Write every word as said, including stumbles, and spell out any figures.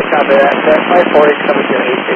Copy that. That five forty coming to eight